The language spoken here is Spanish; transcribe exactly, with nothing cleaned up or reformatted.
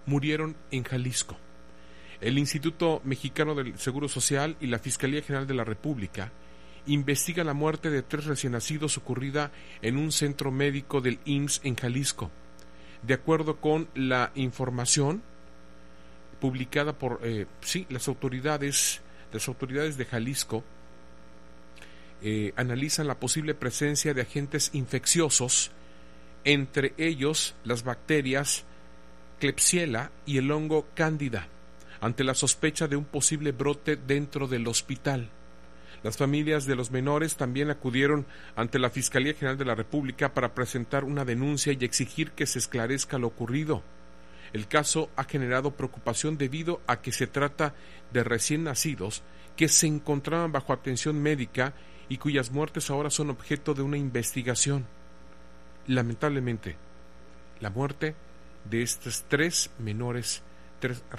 murieron en Jalisco. El Instituto Mexicano del Seguro Social y la Fiscalía General de la República investigan la muerte de tres recién nacidos ocurrida en un centro médico del I M S S en Jalisco. De acuerdo con la información publicada por eh, sí, las autoridades, las autoridades de Jalisco, eh, analizan la posible presencia de agentes infecciosos, entre ellos las bacterias Klebsiella y el hongo Cándida, ante la sospecha de un posible brote dentro del hospital. Las familias de los menores también acudieron ante la Fiscalía General de la República para presentar una denuncia y exigir que se esclarezca lo ocurrido. El caso ha generado preocupación debido a que se trata de recién nacidos que se encontraban bajo atención médica y cuyas muertes ahora son objeto de una investigación. Lamentablemente, la muerte de estos tres menores, tres